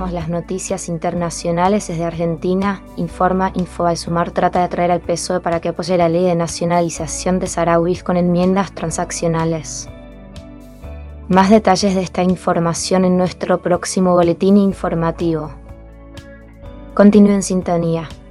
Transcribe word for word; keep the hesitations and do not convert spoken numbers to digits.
traemos las noticias internacionales desde Argentina. Informa, Infobae-Sumar trata de atraer al P S O E para que apoye la ley de nacionalización de saharauis con enmiendas transaccionales. Más detalles de esta información en nuestro próximo boletín informativo. Continúe en sintonía.